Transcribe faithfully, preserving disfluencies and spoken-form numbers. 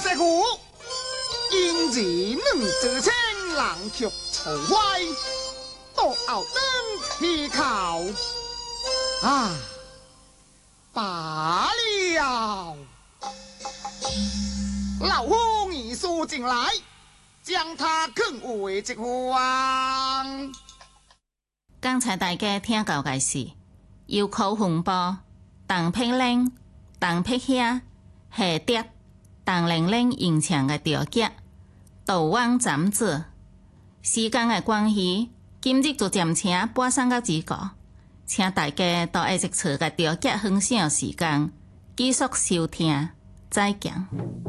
这个因人能折青，冷却愁怀，多熬灯提考啊，罢了。老夫一书进来，将他更为这王。 刚才大家聽到嘅是腰口風波、鄧霹鈴、鄧霹蝦、下跌、鄧玲玲演唱嘅調劇，道灣斬子。時間嘅關係，今日就暫請播送到這個，請大家到下一次嘅調劇分享時間繼續收聽，再見。